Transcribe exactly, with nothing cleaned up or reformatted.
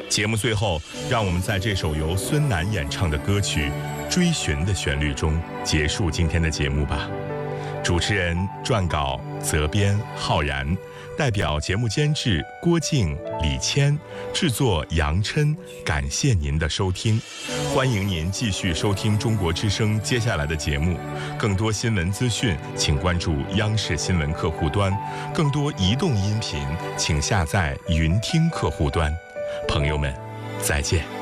节目最后，让我们在这首由孙楠演唱的歌曲《追寻》的旋律中结束今天的节目吧。主持人、撰稿、责编浩然，代表节目监制郭静、李谦，制作杨琛。感谢您的收听，欢迎您继续收听中国之声接下来的节目。更多新闻资讯，请关注央视新闻客户端；更多移动音频，请下载云听客户端。朋友们，再见。